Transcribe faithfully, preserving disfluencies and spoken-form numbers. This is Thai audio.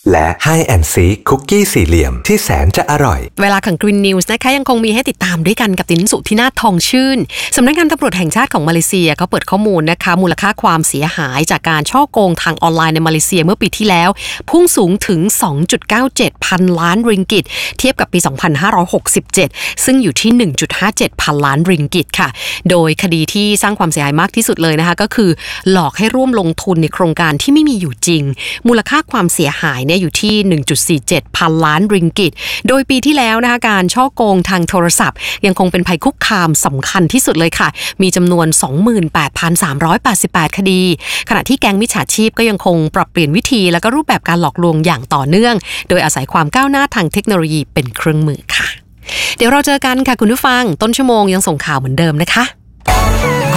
และ Hide and Seek คุกกี้สี่เหลี่ยมที่แสนจะอร่อยเวลาของ Green News นะคะยังคงมีให้ติดตามด้วยกันกับตินสุธินาถทองชื่นสำนักงานตำรวจแห่งชาติของมาเลเซียเขาเปิดข้อมูลนะคะมูลค่าความเสียหายจากการฉ้อโกงทางออนไลน์ในมาเลเซียเมื่อปีที่แล้วพุ่งสูงถึง สองจุดเก้าเจ็ด พันล้านริงกิตเทียบกับปีสองพันห้าร้อยหกสิบเจ็ดซึ่งอยู่ที่ หนึ่งจุดห้าเจ็ด พันล้านริงกิตค่ะโดยคดีที่สร้างความเสียหายมากที่สุดเลยนะคะก็คือหลอกให้ร่วมลงทุนในโครงการที่ไม่มีอยู่จริงมูลค่าความเสียหายเนี่ยอยู่ที่ หนึ่งจุดสี่เจ็ด พันล้านริงกิตโดยปีที่แล้วนะคะการฉ้อโกงทางโทรศัพท์ยังคงเป็นภัยคุกคามสำคัญที่สุดเลยค่ะมีจำนวน สองหมื่นแปดพันสามร้อยแปดสิบแปด คดีขณะที่แก๊งมิจฉาชีพก็ยังคงปรับเปลี่ยนวิธีและก็รูปแบบการหลอกลวงอย่างต่อเนื่องโดยอาศัยความก้าวหน้าทางเทคโนโลยีเป็นเครื่องมือค่ะเดี๋ยวเราเจอกันค่ะคุณผู้ฟังต้นชั่วโมงยังส่งข่าวเหมือนเดิมนะคะ